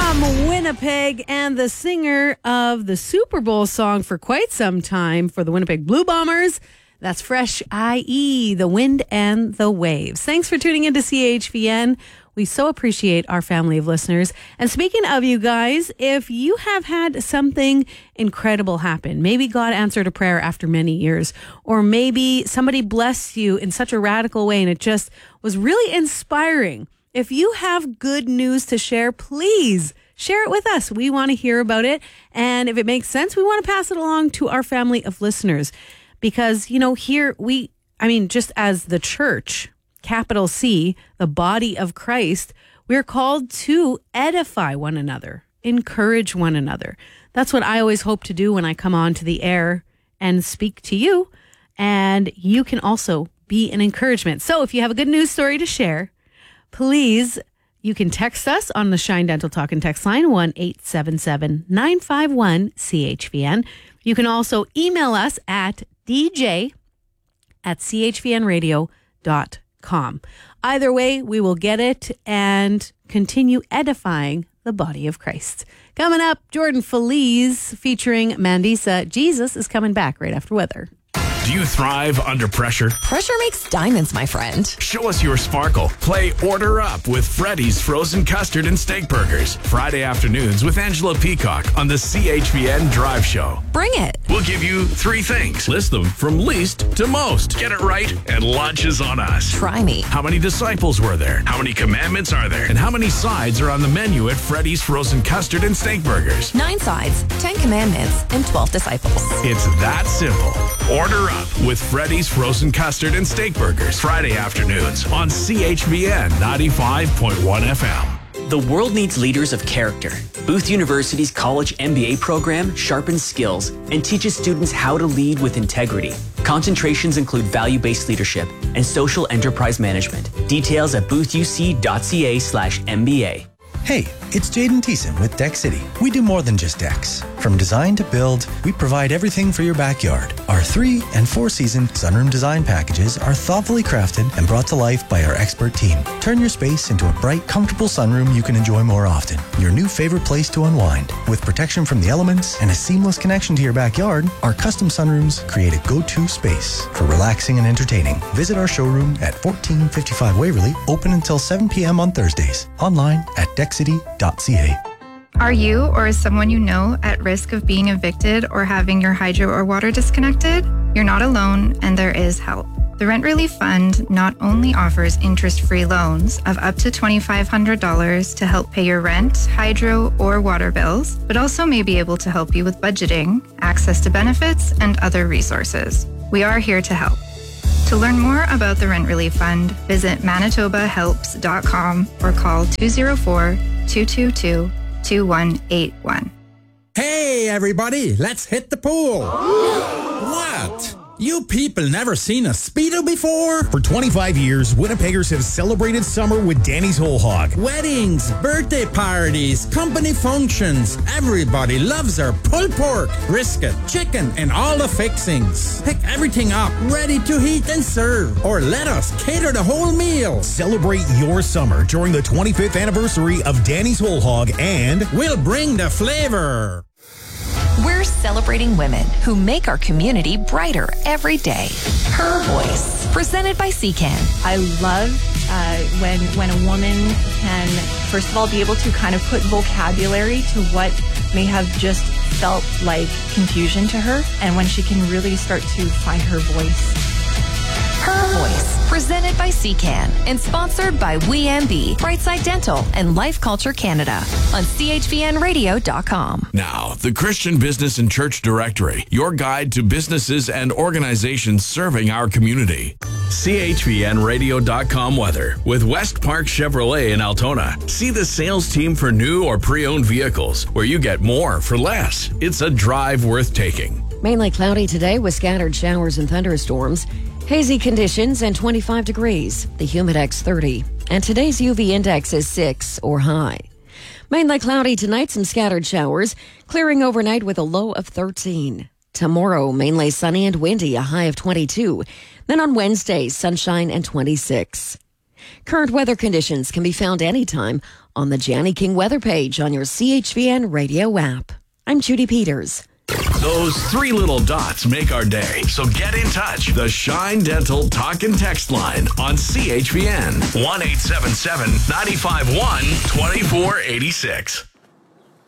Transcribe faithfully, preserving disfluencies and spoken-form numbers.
from Winnipeg and the singer of the Super Bowl song for quite some time for the Winnipeg Blue Bombers. That's Fresh, that is. The Wind and the Waves. Thanks for tuning in to C H V N. We so appreciate our family of listeners. And speaking of you guys, if you have had something incredible happen, maybe God answered a prayer after many years, or maybe somebody blessed you in such a radical way and it just was really inspiring. If you have good news to share, please share it with us. We want to hear about it. And if it makes sense, we want to pass it along to our family of listeners. Because, you know, here we, I mean, just as the church, capital C, the body of Christ, we're called to edify one another, encourage one another. That's what I always hope to do when I come on to the air and speak to you. And you can also be an encouragement. So if you have a good news story to share, please, you can text us on the Shine Dental Talk and text line one eight seven seven, nine five one, C H V N. You can also email us at d j at c h v n radio dot com. Either way, we will get it and continue edifying the body of Christ. Coming up, Jordan Feliz featuring Mandisa. Jesus is coming back right after weather. Do you thrive under pressure? Pressure makes diamonds, my friend. Show us your sparkle. Play Order Up with Freddy's Frozen Custard and Steak Burgers. Friday afternoons with Angela Peacock on the C H V N Drive Show. Bring it. We'll give you three things. List them from least to most. Get it right and lunch is on us. Try me. How many disciples were there? How many commandments are there? And how many sides are on the menu at Freddy's Frozen Custard and Steak Burgers? Nine sides, ten commandments, and twelve disciples. It's that simple. Order Up with Freddy's Frozen Custard and Steak Burgers. Friday afternoons on C H V N ninety-five point one F M. The world needs leaders of character. Booth University's college M B A program sharpens skills and teaches students how to lead with integrity. Concentrations include value-based leadership and social enterprise management. Details at booth u c dot c a slash M B A. Hey, it's Jaden Thiessen with Deck City. We do more than just decks. From design to build, we provide everything for your backyard. Our three and four season sunroom design packages are thoughtfully crafted and brought to life by our expert team. Turn your space into a bright, comfortable sunroom you can enjoy more often. Your new favorite place to unwind. With protection from the elements and a seamless connection to your backyard, our custom sunrooms create a go-to space for relaxing and entertaining. Visit our showroom at fourteen fifty-five Waverly, open until seven p.m. on Thursdays. Online at deck city dot c a. Are you or is someone you know at risk of being evicted or having your hydro or water disconnected? You're not alone, and there is help. The Rent Relief Fund not only offers interest-free loans of up to twenty-five hundred dollars to help pay your rent, hydro, or water bills, but also may be able to help you with budgeting, access to benefits, and other resources. We are here to help. To learn more about the Rent Relief Fund, visit manitoba helps dot com or call two oh four, two two two, two one eight one. Hey, everybody, let's hit the pool. What? You people never seen a Speedo before? For twenty-five years, Winnipeggers have celebrated summer with Danny's Whole Hog. Weddings, birthday parties, company functions. Everybody loves our pulled pork, brisket, chicken, and all the fixings. Pick everything up, ready to heat and serve. Or let us cater the whole meal. Celebrate your summer during the twenty-fifth anniversary of Danny's Whole Hog, and we'll bring the flavor. We're celebrating women who make our community brighter every day. Her Voice, presented by C C A N. I love uh, when when a woman can, first of all, be able to kind of put vocabulary to what may have just felt like confusion to her, and when she can really start to find her voice. Her Voice, presented by C C A N and sponsored by W E M B, Brightside Dental, and Life Culture Canada on c h v n radio dot com. Now, the Christian Business and Church Directory, your guide to businesses and organizations serving our community. c h v n radio dot com weather with West Park Chevrolet in Altona. See the sales team for new or pre-owned vehicles where you get more for less. It's a drive worth taking. Mainly cloudy today with scattered showers and thunderstorms. Hazy conditions and twenty-five degrees. The Humidex thirty. And today's U V index is six or high. Mainly cloudy tonight, some scattered showers. Clearing overnight with a low of thirteen. Tomorrow, mainly sunny and windy, a high of twenty-two. Then on Wednesday, sunshine and twenty-six. Current weather conditions can be found anytime on the Jani King weather page on your C H V N radio app. I'm Judy Peters. Those three little dots make our day. So get in touch. The Shine Dental Talk and Text line on C H V N. one eight seven seven, nine five one, two four eight six.